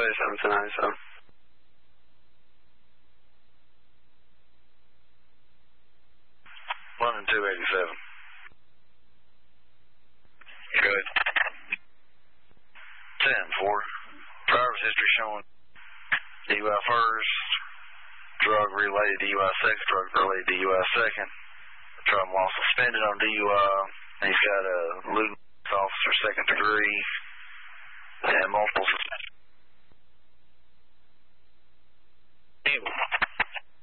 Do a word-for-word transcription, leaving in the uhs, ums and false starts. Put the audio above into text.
eighty-seven to ninety-seven. London two eighty-seven. Good. ten four. Driver's history showing D U I first, drug related D U I second, drug related D U I second. Trouble while suspended on D U I. He's got a lieutenant officer second degree and multiple suspensions.